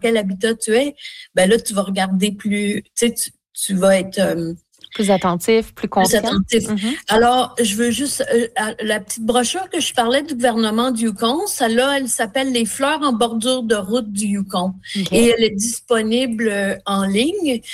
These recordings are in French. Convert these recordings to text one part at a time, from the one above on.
quel habitat tu es, ben là, tu vas regarder plus, tu sais, tu vas être... plus attentif, plus conscient. Plus attentif. Mm-hmm. Alors, je veux juste... la petite brochure que je parlais du gouvernement du Yukon, celle-là, elle s'appelle « Les fleurs en bordure de route du Yukon ». Okay. Et elle est disponible en ligne.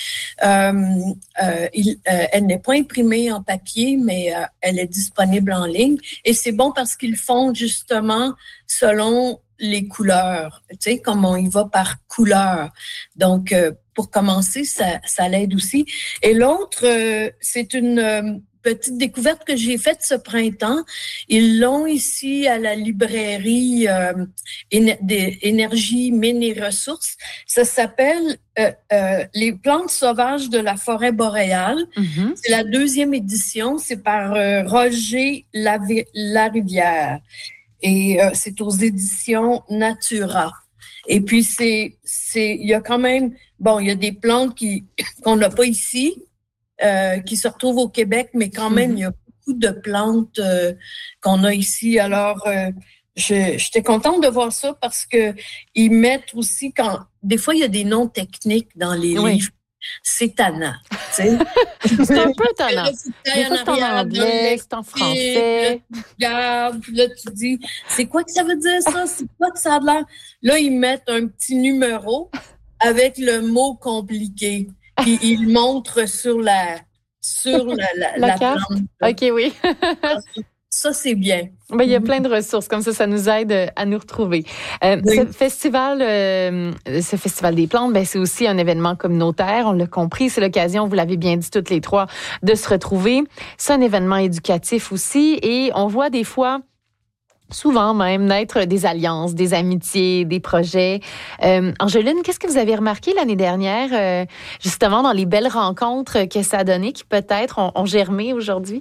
Elle n'est pas imprimée en papier, mais elle est disponible en ligne. Et c'est bon parce qu'ils font justement selon les couleurs, tu sais, comme on y va par couleur. Donc, pour commencer, ça l'aide aussi. Et l'autre, c'est une petite découverte que j'ai faite ce printemps. Ils l'ont ici à la librairie Énergie, Mines et Ressources. Ça s'appelle Les plantes sauvages de la forêt boréale. Mm-hmm. C'est la 2e édition. C'est par Roger Larivière. Et c'est aux éditions Natura. Et puis, il y a quand même, bon, il y a des plantes qu'on n'a pas ici, qui se retrouvent au Québec, mais quand même, il y a beaucoup de plantes qu'on a ici. Alors, j'étais contente de voir ça parce que ils mettent aussi des fois, il y a des noms techniques dans les livres. C'est tannant, tu sais. C'est un peu tannant. Des fois, c'est en anglais, c'est en français. Là, tu dis, c'est quoi que ça veut dire, ça? C'est quoi que ça a l'air? Là, ils mettent un petit numéro avec le mot compliqué. Puis, ils montrent sur la carte. plante. OK, oui. Ça, c'est bien. Ben, il y a plein de ressources, comme ça nous aide à nous retrouver. Oui. Ce festival des plantes, ben, c'est aussi un événement communautaire, on l'a compris. C'est l'occasion, vous l'avez bien dit toutes les trois, de se retrouver. C'est un événement éducatif aussi et on voit des fois, souvent même, naître des alliances, des amitiés, des projets. Angeline, qu'est-ce que vous avez remarqué l'année dernière, justement, dans les belles rencontres que ça a donné, qui peut-être ont germé aujourd'hui?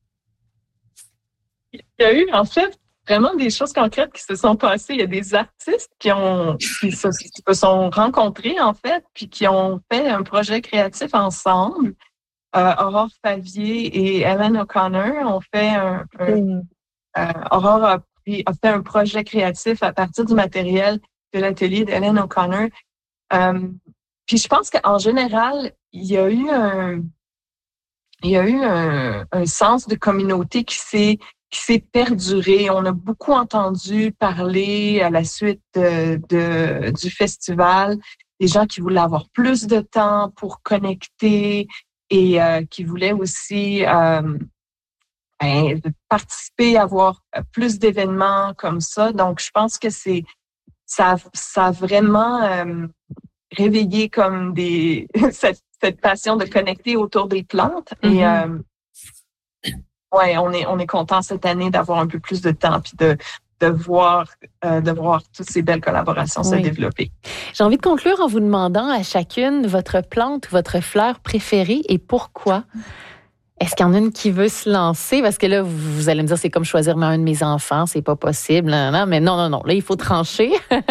Il y a eu, en fait, vraiment des choses concrètes qui se sont passées. Il y a des artistes qui se sont rencontrés, en fait, puis qui ont fait un projet créatif ensemble. Aurore Favier et Ellen O'Connor ont fait Aurore a fait un projet créatif à partir du matériel de l'atelier d'Ellen O'Connor. Puis je pense qu'en général, il y a eu un sens de communauté qui s'est perduré. On a beaucoup entendu parler à la suite du festival des gens qui voulaient avoir plus de temps pour connecter et qui voulaient aussi participer, avoir plus d'événements comme ça. Donc, je pense que ça a vraiment réveillé comme cette passion de connecter autour des plantes. Mm-hmm. Et ouais, on est content cette année d'avoir un peu plus de temps puis de voir toutes ces belles collaborations se développer. J'ai envie de conclure en vous demandant à chacune votre plante ou votre fleur préférée et pourquoi. Est-ce qu'il y en a une qui veut se lancer? Parce que là, vous allez me dire, c'est comme choisir un de mes enfants, c'est pas possible. Non, mais non. Là, il faut trancher.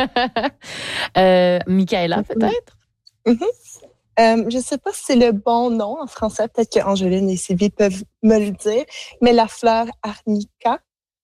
Michaela, peut-être? Mm-hmm. Je sais pas si c'est le bon nom en français. Peut-être que Angeline et Sylvie peuvent me le dire. Mais la fleur arnica.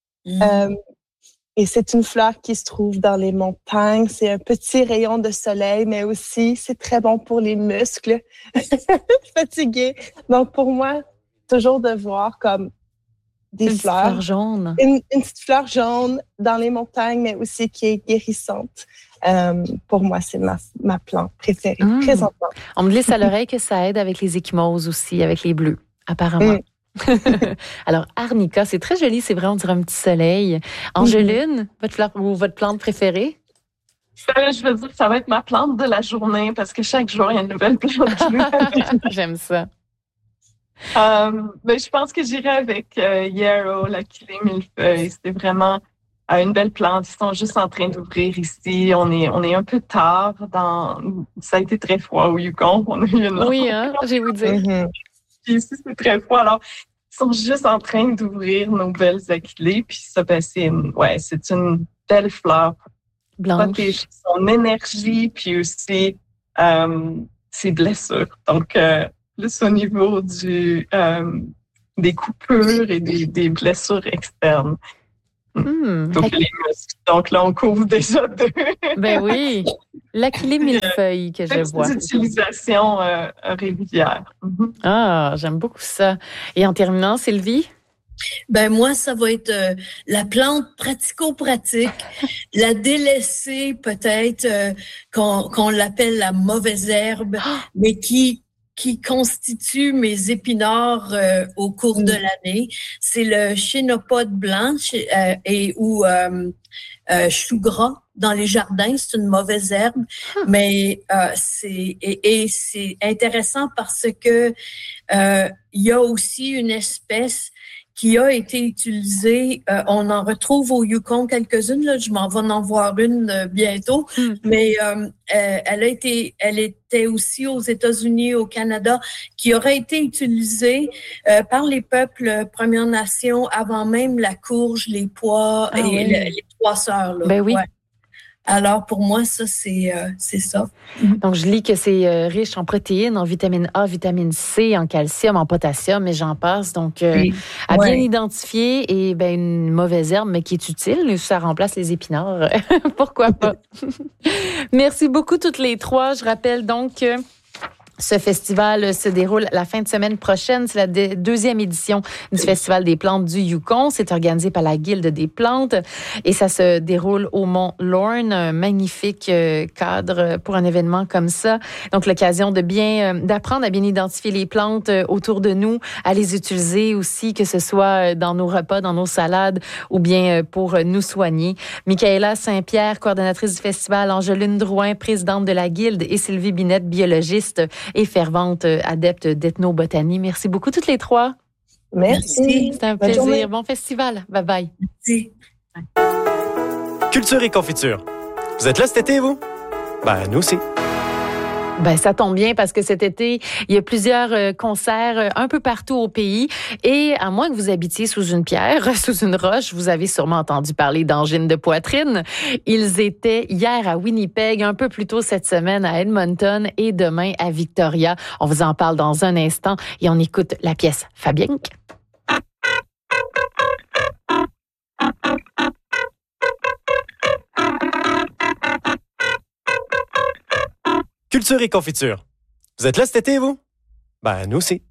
Et c'est une fleur qui se trouve dans les montagnes. C'est un petit rayon de soleil, mais aussi, c'est très bon pour les muscles. Fatigué. Donc, pour moi, toujours de voir comme des fleurs jaunes. Une petite fleur jaune dans les montagnes, mais aussi qui est guérissante. Pour moi, c'est ma plante préférée, présentement. On me glisse à l'oreille que ça aide avec les ecchymoses aussi, avec les bleus, apparemment. Alors, arnica, c'est très joli, c'est vrai, on dirait un petit soleil. Angeline, votre fleur ou votre plante préférée? Je veux dire, ça va être ma plante de la journée parce que chaque jour, il y a une nouvelle plante. J'aime ça. Mais je pense que j'irai avec Yarrow, l'Achillée millefeuille. C'était vraiment une belle plante. Ils sont juste en train d'ouvrir ici. On est un peu tard. Ça a été très froid au Yukon. On a eu oui, hein, j'ai vous dire. Puis ici, c'est très froid. Alors, ils sont juste en train d'ouvrir nos belles achillées. Puis ça, c'est une belle fleur. Blanche. Protéger son énergie, puis aussi ses blessures. Donc, plus au niveau des coupures et des blessures externes. Donc, les muscles. Donc là, on couvre déjà 2. Ben oui, l'Achillée millefeuille que je vois. D'utilisation régulière. Ah, j'aime beaucoup ça. Et en terminant, Sylvie? Ben moi, ça va être la plante pratico-pratique, la délaissée peut-être, qu'on l'appelle la mauvaise herbe, mais qui constitue mes épinards au cours de l'année. C'est le chénopode blanche ou chou gras dans les jardins. C'est une mauvaise herbe, mais c'est intéressant parce que il y a aussi une espèce qui a été utilisée. On en retrouve au Yukon quelques-unes. Là, je m'en vais en voir une bientôt. Mais elle était aussi aux États-Unis, au Canada, qui aurait été utilisée par les peuples Premières Nations avant même la courge, les pois les trois sœurs. Là. Ben oui. Ouais. Alors, pour moi, ça, c'est ça. Donc, je lis que c'est riche en protéines, en vitamine A, vitamine C, en calcium, en potassium, et j'en passe. Donc, à bien identifier, et une mauvaise herbe, mais qui est utile, ça remplace les épinards. Pourquoi pas? Merci beaucoup toutes les trois. Je rappelle donc que ce festival se déroule la fin de semaine prochaine. C'est la deuxième édition du Festival des plantes du Yukon. C'est organisé par la Guilde des plantes et ça se déroule au Mont Lorne. Un magnifique cadre pour un événement comme ça. Donc, l'occasion d'apprendre à bien identifier les plantes autour de nous, à les utiliser aussi, que ce soit dans nos repas, dans nos salades ou bien pour nous soigner. Michaëla Saint-Pierre, coordonnatrice du festival, Angeline Drouin, présidente de la Guilde, et Sylvie Binette, biologiste et fervente adepte d'ethnobotanie. Merci beaucoup toutes les trois. Merci. C'était un plaisir. Bon festival. Bye bye. Merci. Culture et confiture. Vous êtes là cet été, vous? Nous aussi. Ça tombe bien parce que cet été, il y a plusieurs concerts un peu partout au pays. Et à moins que vous habitiez sous une pierre, sous une roche, vous avez sûrement entendu parler d'angines de poitrine. Ils étaient hier à Winnipeg, un peu plus tôt cette semaine à Edmonton et demain à Victoria. On vous en parle dans un instant et on écoute la pièce Fabienque. Culture et confiture. Vous êtes là cet été, vous? Nous aussi.